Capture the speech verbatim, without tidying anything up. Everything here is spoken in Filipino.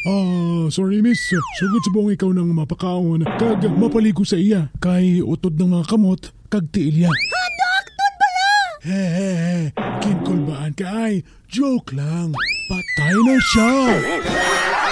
Ah, sorry miss. Sugod sa buong ikaw nang mapakaon kag mapaligo sa iya kay utod ng mga kamot kag tiilya. Ha, doktor bala! He he he, kinkulbaan ka ay. Joke lang. Patay na siya.